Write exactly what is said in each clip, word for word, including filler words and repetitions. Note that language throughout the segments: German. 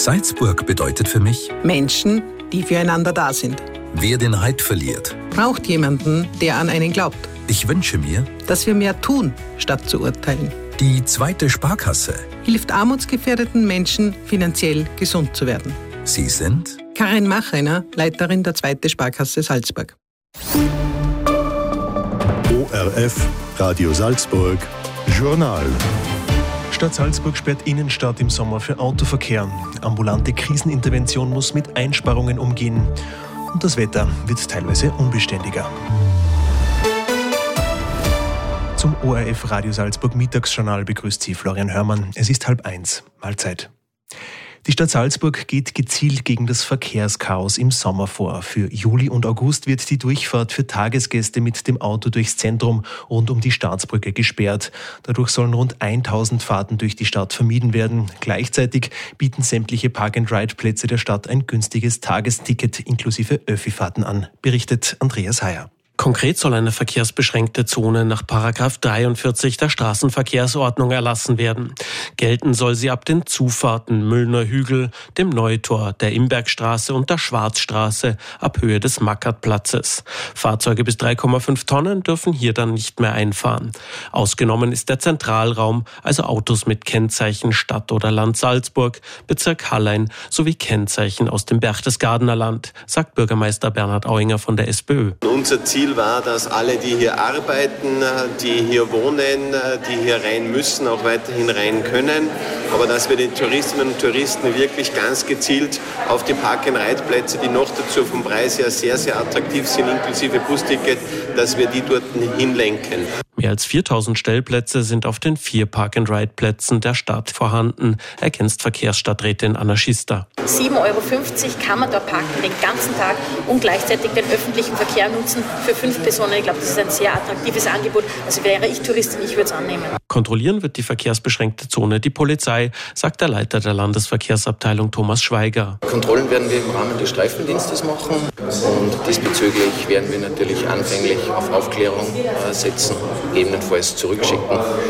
Salzburg bedeutet für mich Menschen, die füreinander da sind. Wer den Halt verliert, braucht jemanden, der an einen glaubt. Ich wünsche mir, dass wir mehr tun, statt zu urteilen. Die zweite Sparkasse hilft armutsgefährdeten Menschen, finanziell gesund zu werden. Sie sind Karin Machreiner, Leiterin der zweite Sparkasse Salzburg. O R F, Radio Salzburg, Journal. Stadt Salzburg sperrt Innenstadt im Sommer für Autoverkehr. Ambulante Krisenintervention muss mit Einsparungen umgehen. Und das Wetter wird teilweise unbeständiger. Zum O R F Radio Salzburg Mittagsjournal begrüßt Sie Florian Hörmann. Es ist halb eins. Mahlzeit. Die Stadt Salzburg geht gezielt gegen das Verkehrschaos im Sommer vor. Für Juli und August wird die Durchfahrt für Tagesgäste mit dem Auto durchs Zentrum rund um die Staatsbrücke gesperrt. Dadurch sollen rund tausend Fahrten durch die Stadt vermieden werden. Gleichzeitig bieten sämtliche Park-and-Ride-Plätze der Stadt ein günstiges Tagesticket inklusive Öffi-Fahrten an, berichtet Andreas Heyer. Konkret soll eine verkehrsbeschränkte Zone nach Paragraph dreiundvierzig der Straßenverkehrsordnung erlassen werden. Gelten soll sie ab den Zufahrten Müllner Hügel, dem Neutor, der Imbergstraße und der Schwarzstraße ab Höhe des Mackertplatzes. Fahrzeuge bis drei Komma fünf Tonnen dürfen hier dann nicht mehr einfahren. Ausgenommen ist der Zentralraum, also Autos mit Kennzeichen Stadt oder Land Salzburg, Bezirk Hallein sowie Kennzeichen aus dem Berchtesgadener Land, sagt Bürgermeister Bernhard Auinger von der SPÖ. Unser Ziel war, dass alle, die hier arbeiten, die hier wohnen, die hier rein müssen, auch weiterhin rein können. Aber dass wir den Touristinnen und Touristen wirklich ganz gezielt auf die Park-and-Ride-Plätze, die noch dazu vom Preis her sehr, sehr attraktiv sind, inklusive Busticket, dass wir die dort hinlenken. Mehr als viertausend Stellplätze sind auf den vier Park-and-Ride-Plätzen der Stadt vorhanden, ergänzt Verkehrsstadträtin Anna Schister. sieben Euro fünfzig kann man da parken den ganzen Tag und gleichzeitig den öffentlichen Verkehr nutzen für fünf Personen. Ich glaube, das ist ein sehr attraktives Angebot. Also wäre ich Touristin, ich würde es annehmen. Kontrollieren wird die verkehrsbeschränkte Zone die Polizei, sagt der Leiter der Landesverkehrsabteilung Thomas Schweiger. Kontrollen werden wir im Rahmen des Streifendienstes machen und diesbezüglich werden wir natürlich anfänglich auf Aufklärung setzen, gegebenenfalls zurückschicken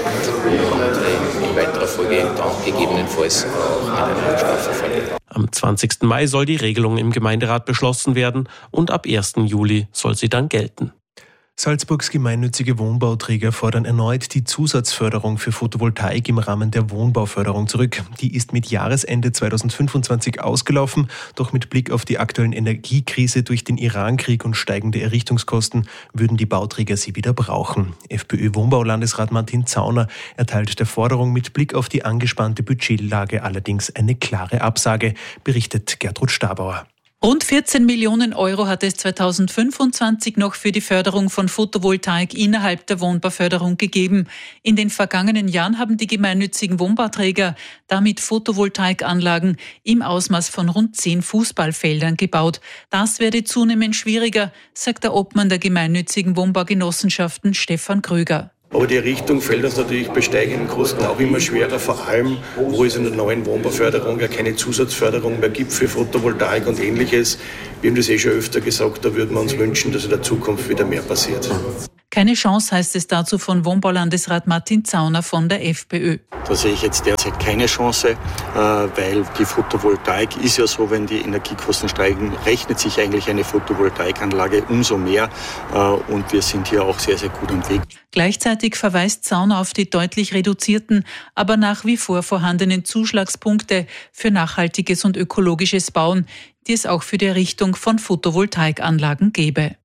und in weiterer Folge dann gegebenenfalls auch mit einer Strafe verlieren. Am zwanzigsten Mai soll die Regelung im Gemeinderat beschlossen werden und ab ersten Juli soll sie dann gelten. Salzburgs gemeinnützige Wohnbauträger fordern erneut die Zusatzförderung für Photovoltaik im Rahmen der Wohnbauförderung zurück. Die ist mit Jahresende zweitausendfünfundzwanzig ausgelaufen, doch mit Blick auf die aktuellen Energiekrise durch den Irankrieg und steigende Errichtungskosten würden die Bauträger sie wieder brauchen. FPÖ-Wohnbaulandesrat Martin Zauner erteilt der Forderung mit Blick auf die angespannte Budgetlage allerdings eine klare Absage, berichtet Gertrud Stabauer. Rund vierzehn Millionen Euro hat es zweitausendfünfundzwanzig noch für die Förderung von Photovoltaik innerhalb der Wohnbauförderung gegeben. In den vergangenen Jahren haben die gemeinnützigen Wohnbauträger damit Photovoltaikanlagen im Ausmaß von rund zehn Fußballfeldern gebaut. Das werde zunehmend schwieriger, sagt der Obmann der gemeinnützigen Wohnbaugenossenschaften Stefan Krüger. Aber die Errichtung fällt uns natürlich bei steigenden Kosten auch immer schwerer, vor allem, wo es in der neuen Wohnbauförderung ja keine Zusatzförderung mehr gibt für Photovoltaik und Ähnliches. Wir haben das eh schon öfter gesagt, da würden wir uns wünschen, dass in der Zukunft wieder mehr passiert. Keine Chance heißt es dazu von Wohnbaulandesrat Martin Zauner von der FPÖ. Da sehe ich jetzt derzeit keine Chance, weil die Photovoltaik ist ja so, wenn die Energiekosten steigen, rechnet sich eigentlich eine Photovoltaikanlage umso mehr und wir sind hier auch sehr, sehr gut am Weg. Gleichzeitig verweist Zauner auf die deutlich reduzierten, aber nach wie vor vorhandenen Zuschlagspunkte für nachhaltiges und ökologisches Bauen, die es auch für die Errichtung von Photovoltaikanlagen gäbe.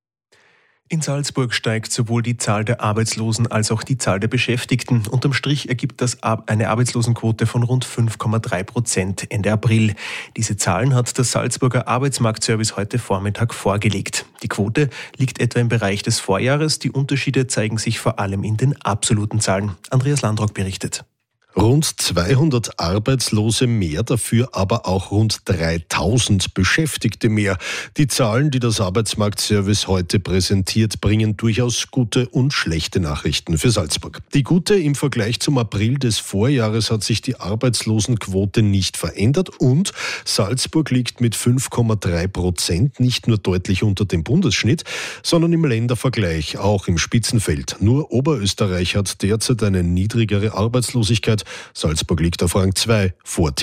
In Salzburg steigt sowohl die Zahl der Arbeitslosen als auch die Zahl der Beschäftigten. Unterm Strich ergibt das eine Arbeitslosenquote von rund fünf Komma drei Prozent Ende April. Diese Zahlen hat der Salzburger Arbeitsmarktservice heute Vormittag vorgelegt. Die Quote liegt etwa im Bereich des Vorjahres. Die Unterschiede zeigen sich vor allem in den absoluten Zahlen. Andreas Landrock berichtet. Rund zweihundert Arbeitslose mehr, dafür aber auch rund dreitausend Beschäftigte mehr. Die Zahlen, die das Arbeitsmarktservice heute präsentiert, bringen durchaus gute und schlechte Nachrichten für Salzburg. Die gute: im Vergleich zum April des Vorjahres hat sich die Arbeitslosenquote nicht verändert und Salzburg liegt mit fünf Komma drei Prozent nicht nur deutlich unter dem Bundesschnitt, sondern im Ländervergleich auch im Spitzenfeld. Nur Oberösterreich hat derzeit eine niedrigere Arbeitslosigkeit. Salzburg liegt auf Rang zwei vor Tirol.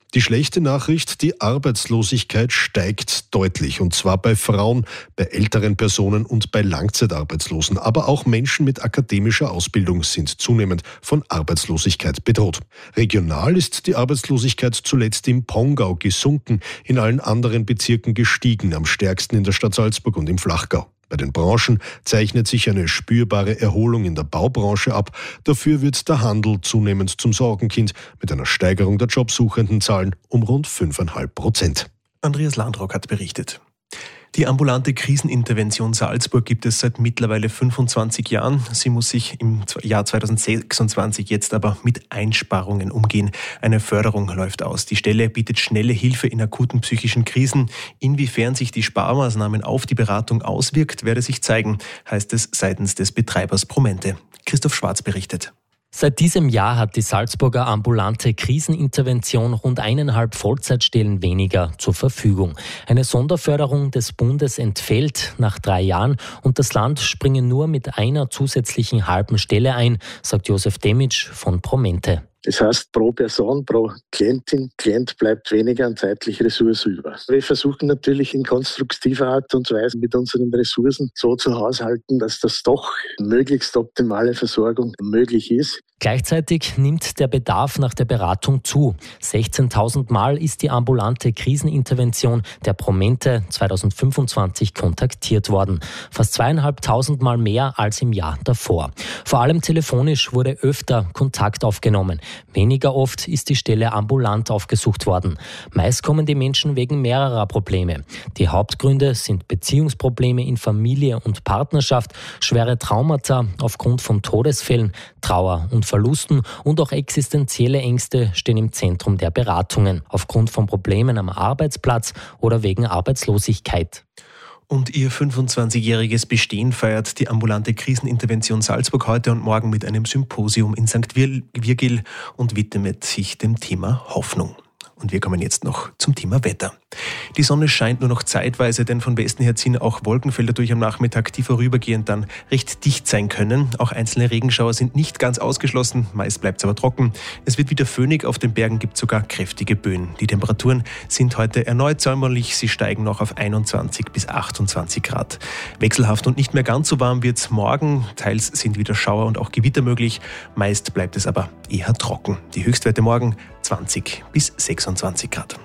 Die schlechte Nachricht, die Arbeitslosigkeit steigt deutlich, und zwar bei Frauen, bei älteren Personen und bei Langzeitarbeitslosen. Aber auch Menschen mit akademischer Ausbildung sind zunehmend von Arbeitslosigkeit bedroht. Regional ist die Arbeitslosigkeit zuletzt im Pongau gesunken, in allen anderen Bezirken gestiegen, am stärksten in der Stadt Salzburg und im Flachgau. Bei den Branchen zeichnet sich eine spürbare Erholung in der Baubranche ab. Dafür wird der Handel zunehmend zum Sorgenkind mit einer Steigerung der Jobsuchendenzahlen um rund fünf Komma fünf Prozent. Andreas Landrock hat berichtet. Die ambulante Krisenintervention Salzburg gibt es seit mittlerweile fünfundzwanzig Jahren. Sie muss sich im Jahr zweitausendsechsundzwanzig jetzt aber mit Einsparungen umgehen. Eine Förderung läuft aus. Die Stelle bietet schnelle Hilfe in akuten psychischen Krisen. Inwiefern sich die Sparmaßnahmen auf die Beratung auswirkt, werde sich zeigen, heißt es seitens des Betreibers Promente. Christoph Schwarz berichtet. Seit diesem Jahr hat die Salzburger ambulante Krisenintervention rund eineinhalb Vollzeitstellen weniger zur Verfügung. Eine Sonderförderung des Bundes entfällt nach drei Jahren und das Land springe nur mit einer zusätzlichen halben Stelle ein, sagt Josef Demitsch von Promente. Das heißt, pro Person, pro Klientin, Klient bleibt weniger an zeitliche Ressource über. Wir versuchen natürlich in konstruktiver Art und Weise mit unseren Ressourcen so zu haushalten, dass das doch möglichst optimale Versorgung möglich ist. Gleichzeitig nimmt der Bedarf nach der Beratung zu. sechzehntausend Mal ist die ambulante Krisenintervention der Promente zweitausendfünfundzwanzig kontaktiert worden. Fast zweieinhalbtausend Mal mehr als im Jahr davor. Vor allem telefonisch wurde öfter Kontakt aufgenommen. Weniger oft ist die Stelle ambulant aufgesucht worden. Meist kommen die Menschen wegen mehrerer Probleme. Die Hauptgründe sind Beziehungsprobleme in Familie und Partnerschaft, schwere Traumata aufgrund von Todesfällen, Trauer und Verlusten und auch existenzielle Ängste stehen im Zentrum der Beratungen, aufgrund von Problemen am Arbeitsplatz oder wegen Arbeitslosigkeit. Und ihr fünfundzwanzigjähriges Bestehen feiert die ambulante Krisenintervention Salzburg heute und morgen mit einem Symposium in Sankt Virgil und widmet sich dem Thema Hoffnung. Und wir kommen jetzt noch zum Thema Wetter. Die Sonne scheint nur noch zeitweise, denn von Westen her ziehen auch Wolkenfelder durch am Nachmittag, die vorübergehend dann recht dicht sein können. Auch einzelne Regenschauer sind nicht ganz ausgeschlossen, meist bleibt es aber trocken. Es wird wieder föhnig, auf den Bergen gibt es sogar kräftige Böen. Die Temperaturen sind heute erneut säumerlich, sie steigen noch auf einundzwanzig bis achtundzwanzig Grad. Wechselhaft und nicht mehr ganz so warm wird es morgen, teils sind wieder Schauer und auch Gewitter möglich, meist bleibt es aber eher trocken. Die Höchstwerte morgen zwanzig bis sechsundzwanzig Grad.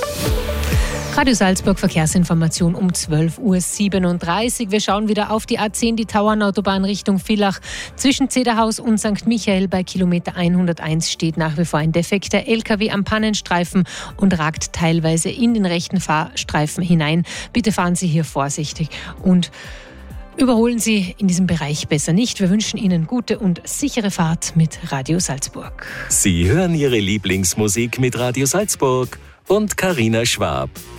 Radio Salzburg Verkehrsinformation um zwölf Uhr siebenunddreißig. Wir schauen wieder auf die A zehn, die Tauernautobahn Richtung Villach. Zwischen Zederhaus und Sankt Michael bei Kilometer hunderteins steht nach wie vor ein defekter L K W am Pannenstreifen und ragt teilweise in den rechten Fahrstreifen hinein. Bitte fahren Sie hier vorsichtig und überholen Sie in diesem Bereich besser nicht. Wir wünschen Ihnen gute und sichere Fahrt mit Radio Salzburg. Sie hören Ihre Lieblingsmusik mit Radio Salzburg und Carina Schwab.